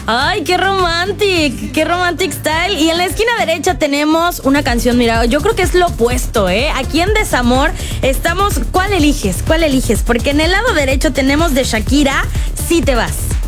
Ay, qué romantic style. Y en la esquina derecha tenemos una canción, mira, yo creo que es lo opuesto, ¿eh? Aquí en Desamor estamos, ¿cuál eliges? Porque en el lado derecho tenemos de Shakira, Si te vas.